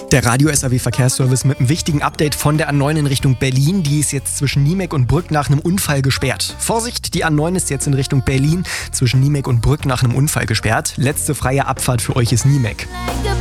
Der Radio-SAW-Verkehrsservice mit einem wichtigen Update von der A9 in Richtung Berlin. Die ist jetzt zwischen Niemek und Brück nach einem Unfall gesperrt. Vorsicht, die A9 ist jetzt in Richtung Berlin zwischen Niemek und Brück nach einem Unfall gesperrt. Letzte freie Abfahrt für euch ist Niemek.